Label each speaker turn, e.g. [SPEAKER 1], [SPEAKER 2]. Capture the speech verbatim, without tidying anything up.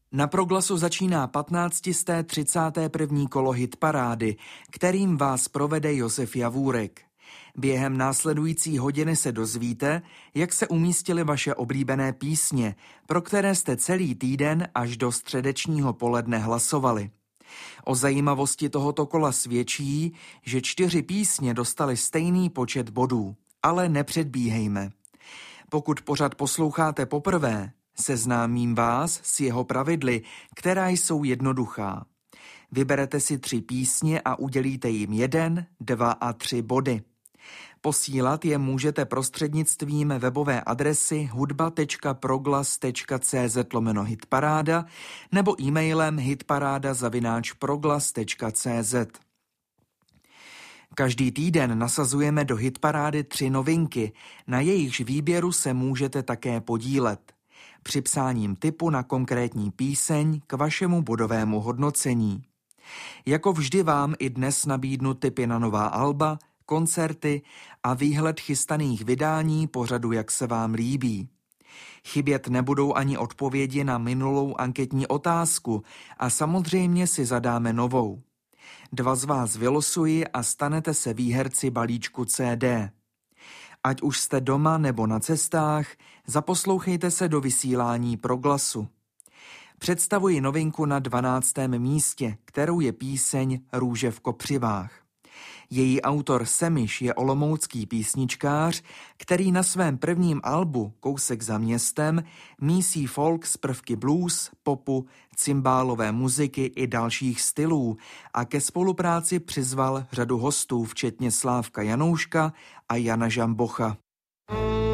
[SPEAKER 1] Na Proglasu začíná patnáctisté třicáté první kolo hitparády, kterým vás provede Josef Javůrek. Během následující hodiny se dozvíte, jak se umístily vaše oblíbené písně, pro které jste celý týden až do středečního poledne hlasovali. O zajímavosti tohoto kola svědčí, že čtyři písně dostaly stejný počet bodů, ale nepředbíhejme. Pokud pořad posloucháte poprvé, seznámím vás s jeho pravidly, která jsou jednoduchá. Vyberete si tři písně a udělíte jim jeden, dva a tři body. Posílat je můžete prostřednictvím webové adresy hudba tečka proglas tečka cz lomeno hitparáda nebo e-mailem hitparáda zavináč proglas tečka cz. Každý týden nasazujeme do hitparády tři novinky, na jejichž výběru se můžete také podílet. Připsáním tipu na konkrétní píseň k vašemu bodovému hodnocení. Jako vždy vám i dnes nabídnu tipy na nová alba, koncerty a výhled chystaných vydání pořadu, jak se vám líbí. Chybět nebudou ani odpovědi na minulou anketní otázku a samozřejmě si zadáme novou. Dva z vás vylosuji a stanete se výherci balíčku C D. Ať už jste doma nebo na cestách, zaposlouchejte se do vysílání Proglasu. Představuji novinku na dvanáctém místě, kterou je píseň Růže v kopřivách. Její autor Semiš je olomoucký písničkář, který na svém prvním albu Kousek za městem mísí folk z prvky blues, popu, cymbálové muziky i dalších stylů a ke spolupráci přizval řadu hostů, včetně Slávka Janouška a Jana Žambocha.